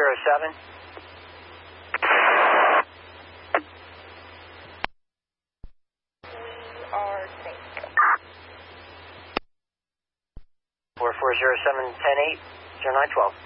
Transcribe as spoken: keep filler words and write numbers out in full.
zero seven. We are safe. four four zero seven ten eight zero nine twelve.